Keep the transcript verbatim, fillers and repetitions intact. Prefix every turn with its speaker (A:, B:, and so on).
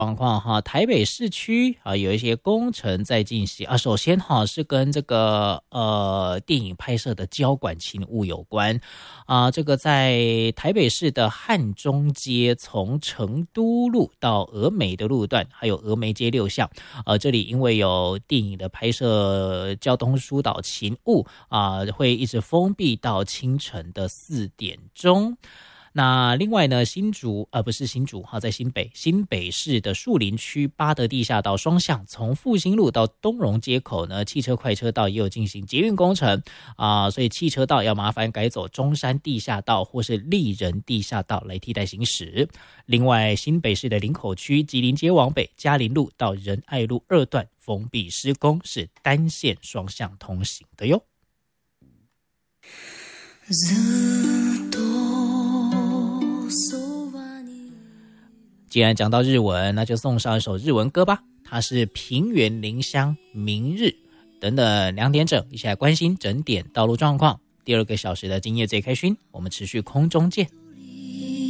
A: 状况哈，台北市区啊有一些工程在进行啊。首先哈是跟这个呃电影拍摄的交管勤务有关啊。这个在台北市的汉中街，从成都路到峨眉的路段，还有峨眉街六巷，呃，这里因为有电影的拍摄交通疏导勤务啊，会一直封闭到清晨的四点钟。那另外呢，新竹呃不是新竹哈，在新北新北市的树林区八德地下道双向，从复兴路到东荣街口呢，汽车快车道也有进行捷运工程啊、呃，所以汽车道要麻烦改走中山地下道或是立人地下道来替代行驶。另外，新北市的林口区吉林街往北嘉林路到仁爱路二段封闭施工，是单线双向通行的哟。既然讲到日文，那就送上一首日文歌吧。它是平原林乡明日。等等两点整，一起来关心整点道路状况。第二个小时的今夜最开心，我们持续空中见。